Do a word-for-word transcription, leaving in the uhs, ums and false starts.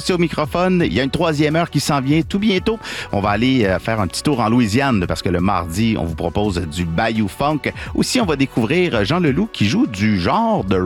Sébastien au microphone. Il y a une troisième heure qui s'en vient tout bientôt. On va aller euh, faire un petit tour en Louisiane parce que le mardi, on vous propose du Bayou Funk. Aussi, on va découvrir Jean Leloup qui joue du genre de